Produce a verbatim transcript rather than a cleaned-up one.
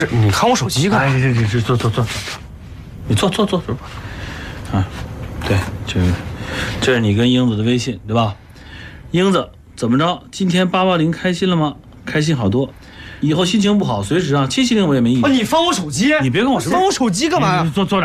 你看我手机干嘛？ 哎，这这这坐坐坐坐坐，你坐坐坐坐吧。啊，对，这个这是你跟英子的微信，对吧？英子怎么着？今天八八零开心了吗？开心好多。以后心情不好，随时啊，七七零我也没意见。 你翻我手机？ 你别跟我说， 翻我手机干嘛呀？ 坐坐。